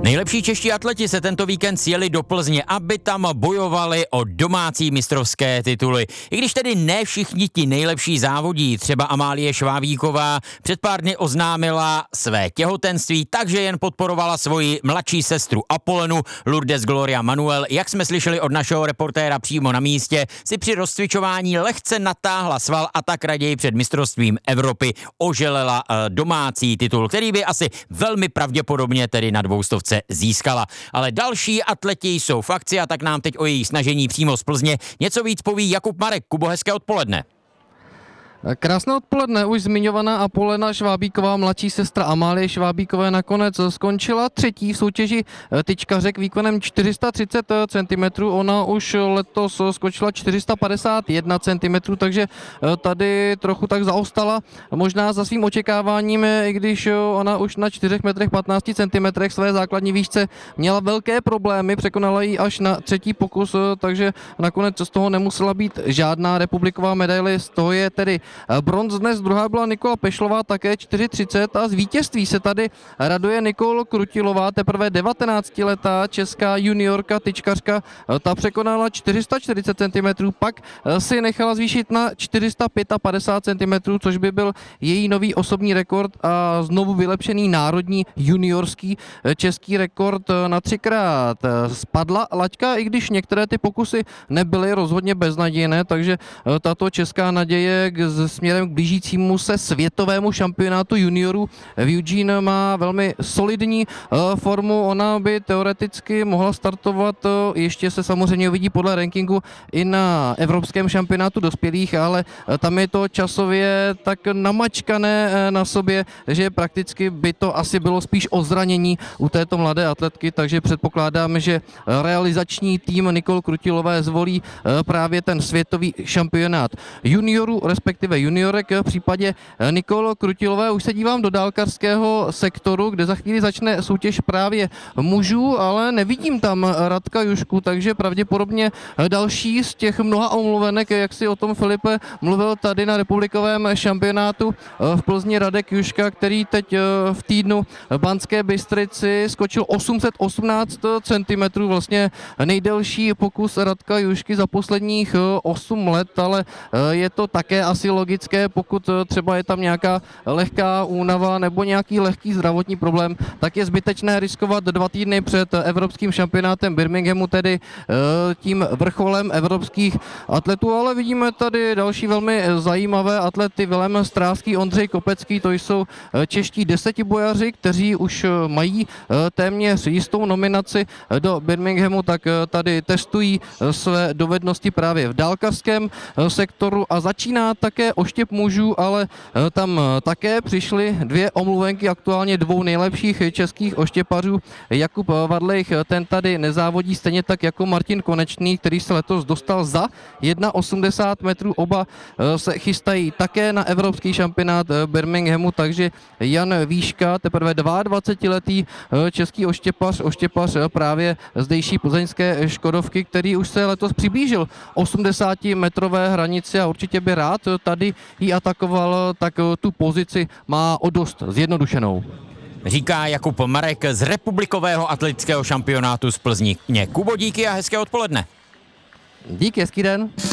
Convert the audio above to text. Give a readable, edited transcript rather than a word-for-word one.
Nejlepší čeští atleti se tento víkend sjeli do Plzně, aby tam bojovali o domácí mistrovské tituly. I když tedy ne všichni ti nejlepší závodí, třeba Amálie Švábíková před pár dny oznámila své těhotenství, takže jen podporovala svoji mladší sestru Apolenu Lourdes Gloria Manuel. Jak jsme slyšeli od našeho reportéra přímo na místě, si při rozcvičování lehce natáhla sval a tak raději před mistrovstvím Evropy oželela domácí titul, který by asi velmi pravděpodobně tedy na 200 získala. Ale další atleti jsou v akci a tak nám teď o její snažení přímo z Plzně něco víc poví Jakub Marek. Kubo, hezké odpoledne. Krásné odpoledne, už zmiňovaná Apolena Švábíková, mladší sestra Amálie Švábíkové, nakonec skončila třetí v soutěži tyčkařek výkonem 430 cm. Ona už letos skočila 451 cm, takže tady trochu tak zaostala možná za svým očekáváním, i když ona už na 4 metrech 15 cm své základní výšce měla velké problémy, překonala ji až na třetí pokus, takže nakonec z toho nemusela být žádná republiková medaile, z toho je tedy bronz dnes, druhá byla Nikola Pešlová, také 4,30 a z vítězství se tady raduje Nikol Krutilová, teprve 19letá česká juniorka, tyčkařka, ta překonala 440 cm, pak si nechala zvýšit na 455 cm, což by byl její nový osobní rekord a znovu vylepšený národní juniorský český rekord na 3krát. Spadla laťka, i když některé ty pokusy nebyly rozhodně beznadějné, takže tato česká naděje směrem k blížícímu se světovému šampionátu juniorů v Eugene má velmi solidní formu. Ona by teoreticky mohla startovat, ještě se samozřejmě uvidí podle rankingu, i na evropském šampionátu dospělých, ale tam je to časově tak namačkané na sobě, že prakticky by to asi bylo spíš o zranění u této mladé atletky, takže předpokládám, že realizační tým Nikol Krutilové zvolí právě ten světový šampionát juniorů, respektive juniorek. V případě Nikol Krutilové už se dívám do dálkařského sektoru, kde za chvíli začne soutěž právě mužů, ale nevidím tam Radka Jušku, takže pravděpodobně další z těch mnoha omluvenek, jak si o tom Filipe mluvil tady na republikovém šampionátu v Plzni, Radek Juška, který teď v týdnu v Banské Bystrici skočil 818 cm, vlastně nejdelší pokus Radka Jušky za posledních 8 let, ale je to také asi logické, pokud třeba je tam nějaká lehká únava nebo nějaký lehký zdravotní problém, tak je zbytečné riskovat 2 týdny před evropským šampionátem Birminghamu, tedy tím vrcholem evropských atletů, ale vidíme tady další velmi zajímavé atlety, Vilém Stráský, Ondřej Kopecký, to jsou čeští desetibojaři, kteří už mají téměř jistou nominaci do Birminghamu, tak tady testují své dovednosti právě v dálkařském sektoru a začíná také oštěp mužů, ale tam také přišly 2 omluvenky aktuálně 2 nejlepších českých oštěpařů. Jakub Vadlejch, ten tady nezávodí stejně tak jako Martin Konečný, který se letos dostal za 1,80 metrů. Oba se chystají také na evropský šampionát Birminghamu, takže Jan Výška, teprve 22letý český oštěpař právě zdejší plzeňské Škodovky, který už se letos přiblížil 80metrové hranici a určitě by rád tady ji atakoval, tak tu pozici má o dost zjednodušenou. Říká Jakub Marek z republikového atletického šampionátu z Plzně. Kubo, díky a hezké odpoledne. Díky, hezký den.